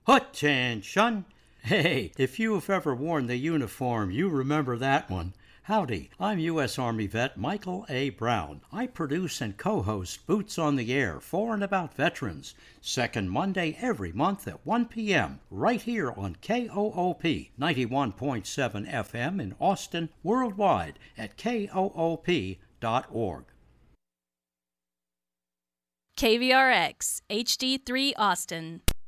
Attention! Hey, if you have ever worn the uniform, you remember that one. Howdy, I'm U.S. Army vet Michael A. Brown. I produce and co-host Boots on the Air for and about veterans, second Monday every month at 1 p.m. right here on KOOP 91.7 FM in Austin, worldwide at KOOP.org. KVRX HD3 Austin.